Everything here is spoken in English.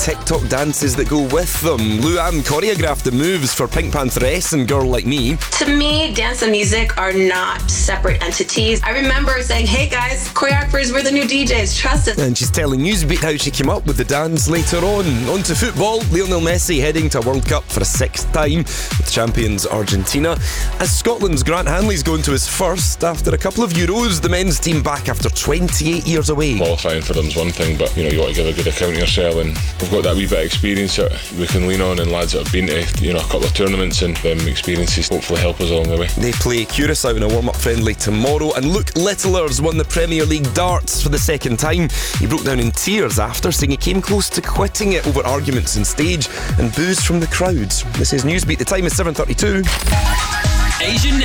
TikTok dances that go with them. Luann choreographed the moves for Pink Pantheress and Girl Like Me. To me, dance and music are not separate entities. I remember saying, hey guys, choreographers, we're the new DJs, trust us. And she's telling Newsbeat how she came up with the dance later on. On to football, Lionel Messi heading to a World Cup for a 6th time with champions Argentina. As Scotland's Grant Hanley's going to his first after a couple of Euros, the men's team back after 28 years away. Qualifying for them's one thing, but you want to give a good account of yourself, and we've got that wee bit of experience that we can lean on, and lads that have been to a couple of tournaments, and them experiences hopefully help us along the way. They play Curacao in a warm-up friendly tomorrow, and Luke Littlers won the Premier League darts for the 2nd time. He broke down in tears after, saying he came close to quitting it over arguments on stage and boos from the crowds. This is Newsbeat. The time is 7:32. Asian